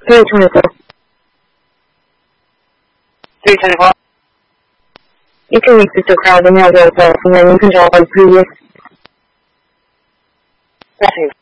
324. 324. You can make this a crowd and have those and then you can tell by previous. Nothing.